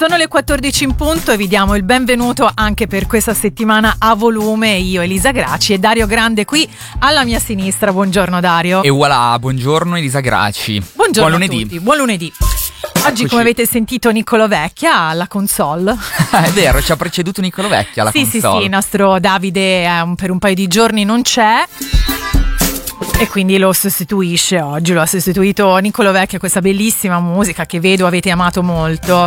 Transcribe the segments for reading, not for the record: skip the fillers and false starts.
Sono le 14 in punto e vi diamo il benvenuto anche per questa settimana a volume. Io, Elisa Graci, e Dario Grande qui alla mia sinistra. Buongiorno Dario. E voilà, buongiorno Elisa Graci. Buongiorno Buon lunedì. a tutti, buon lunedì. Oggi, Eccoci. come avete sentito, Niccolo Vecchia alla console. È vero, ci ha preceduto Niccolo Vecchia alla console. Sì, il nostro Davide per un paio di giorni non c'è e quindi lo sostituisce oggi. Lo ha sostituito Niccolo Vecchia, questa bellissima musica che vedo avete amato molto.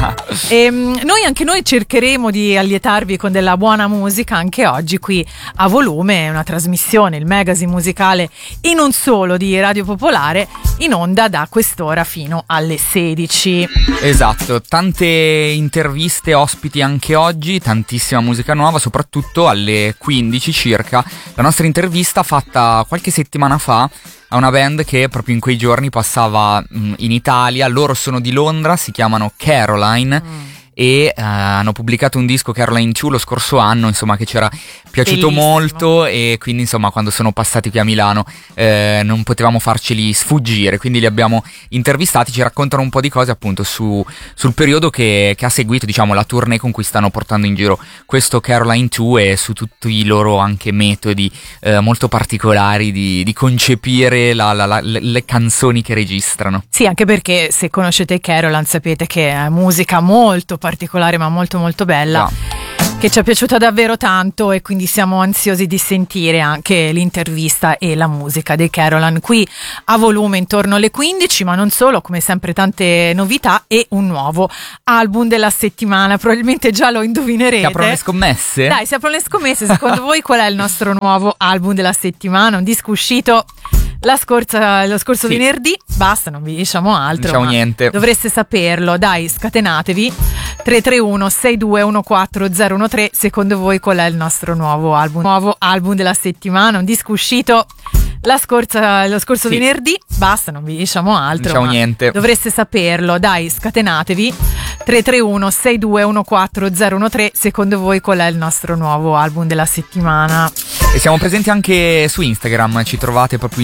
E anche noi cercheremo di allietarvi con della buona musica anche oggi qui a volume. È una trasmissione, il magazine musicale e non solo di Radio Popolare, in onda da quest'ora fino alle 16. Esatto, tante interviste, ospiti anche oggi, tantissima musica nuova, soprattutto alle 15 circa. La nostra intervista fatta qualche settimana fa a una band che proprio in quei giorni passava in Italia. Loro sono di Londra, si chiamano Caroline. E hanno pubblicato un disco, Caroline 2, lo scorso anno, insomma, che ci era piaciuto bellissimo, molto, e quindi insomma quando sono passati qui a Milano non potevamo farceli sfuggire, quindi li abbiamo intervistati. Ci raccontano un po' di cose appunto sul periodo che ha seguito, diciamo, la tournée con cui stanno portando in giro questo Caroline 2 e su tutti i loro anche metodi molto particolari di concepire le canzoni che registrano. Sì, anche perché se conoscete Caroline sapete che è musica molto particolare ma molto molto bella, che ci è piaciuta davvero tanto, e quindi siamo ansiosi di sentire anche l'intervista e la musica dei Caroline qui a volume intorno alle 15, ma non solo, come sempre tante novità e un nuovo album della settimana. Probabilmente già lo indovinerete. Si aprono le scommesse? Dai, si aprono le scommesse. Secondo voi qual è il nostro nuovo album della settimana? Un disco uscito lo scorso venerdì. Basta, non vi diciamo altro. Non diciamo niente. Dovreste saperlo. Dai, scatenatevi. 331 6214013. Secondo voi qual è il nostro nuovo album? Nuovo album della settimana, un disco uscito lo scorso venerdì. Basta, non vi diciamo altro. Non diciamo niente. Dovreste saperlo. Dai, scatenatevi. 331 6214013. Secondo voi qual è il nostro nuovo album della settimana? E siamo presenti anche su Instagram, ci trovate proprio